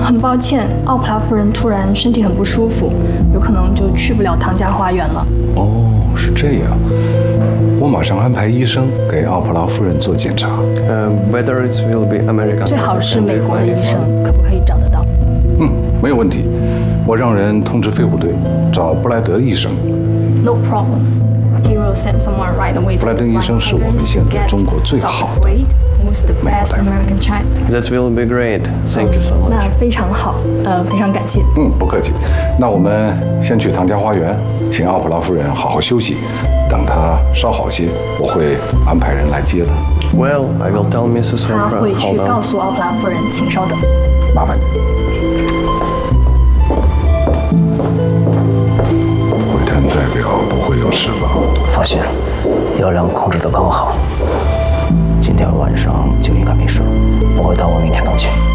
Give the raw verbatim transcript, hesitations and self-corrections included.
很抱歉，奥普拉夫人突然身体很不舒服，有可能就去不了唐家花园了。 哦，是这样。我马上安排医生给奥普拉夫人做检查。 呃 ，Whether it will be American， 最好是美国的医生，可不可以找得到？ 嗯，没有问题。我让人通知飞虎队找布莱德医生。 No problem. He will send someone right away. 布莱德医生是我们现在中国最好的美国大夫。 That will be great. Thank you so much. 那非常好，呃，非常感谢。 嗯，不客气。那我们先去唐家花园，请奥普拉夫人好好休息。等她稍好些，我会安排人来接她。 Well, I will tell Missus 他 Oprah. 会去 Hold 告 on. 诉奥普拉夫人，请稍等。 麻烦你。会谈代表不会有事吧？ 放心，药量控制得刚好，今天晚上就应该没事。我会到我明天登记。